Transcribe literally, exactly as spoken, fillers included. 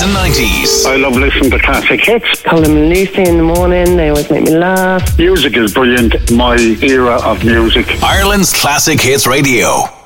and nineties. I love listening to classic hits. Colin and Lucy in the morning, they always make me laugh. Music is brilliant. My era of music. Ireland's Classic Hits Radio.